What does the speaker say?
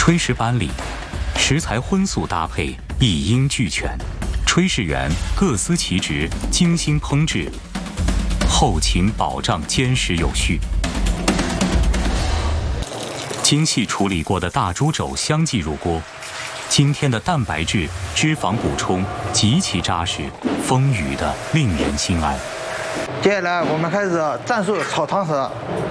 炊事班里，食材荤素搭配一应俱全，炊事员各司其职，精心烹制，后勤保障坚实有序。精细处理过的大猪肘相继入锅，今天的蛋白质、脂肪补充极其扎实，丰腴的令人心安。 接下来我们开始战术炒汤匙。